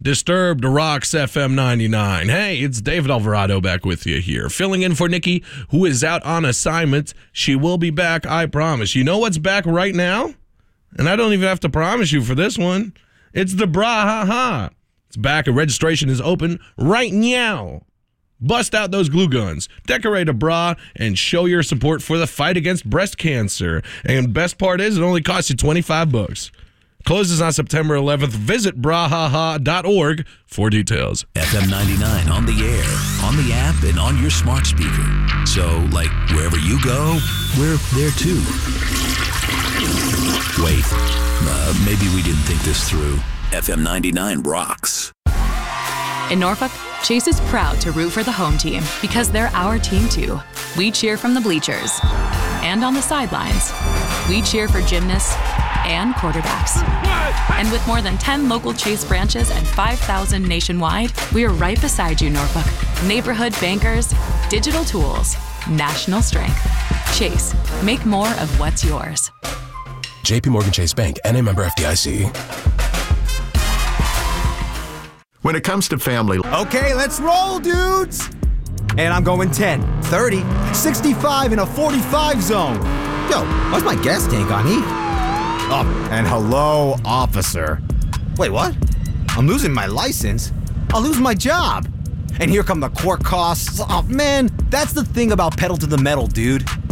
Disturbed rocks FM 99. Hey, it's David Alvarado back with you here, filling in for Nikki, who is out on assignment. She will be back, I promise. You know what's back right now? And I don't even have to promise you for this one. It's the Bra Ha Ha. It's back and registration is open right now. Bust out those glue guns, decorate a bra, and show your support for the fight against breast cancer. And best part is, it only costs you $25. Closes on September 11th. Visit brahaha.org for details. FM 99 on the air, on the app, and on your smart speaker. So, like, wherever you go, we're there too. Wait, maybe we didn't think this through. FM 99 rocks. In Norfolk, Chase is proud to root for the home team because they're our team too. We cheer from the bleachers and on the sidelines. We cheer for gymnasts and quarterbacks. And with more than 10 local Chase branches and 5,000 nationwide, we are right beside you, Norfolk. Neighborhood bankers, digital tools, national strength. Chase, make more of what's yours. JP Morgan Chase Bank, N.A. member FDIC. When it comes to family, Okay, let's roll, dudes! And I'm going 10, 30, 65 in a 45 zone. Yo, why's my gas tank on E? Oh, and hello, officer. Wait, what? I'm losing my license? I'll lose my job. And here come the court costs. Oh, man, that's the thing about pedal to the metal, dude.